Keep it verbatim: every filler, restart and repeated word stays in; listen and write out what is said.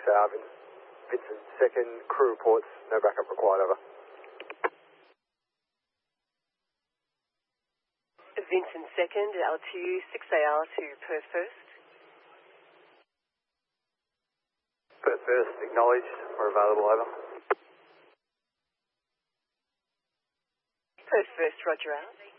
uh, Vin- Vincent second, crew reports, no backup required, over. Vincent second, altitude six A R to Perth first. Perth first, acknowledged, we're available, over. Perth first, roger out.